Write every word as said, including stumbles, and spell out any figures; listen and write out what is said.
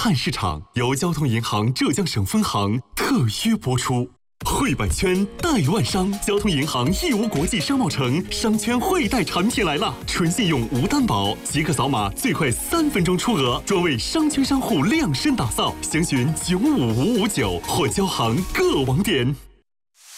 看市场由交通银行浙江省分行特约播出。汇百圈代万商，交通银行义乌国际商贸城商圈汇贷产品来了，纯信用无担保，即可扫码最快三分钟出额，专为商圈商户量身打造。详询九五五五九或交行各网点。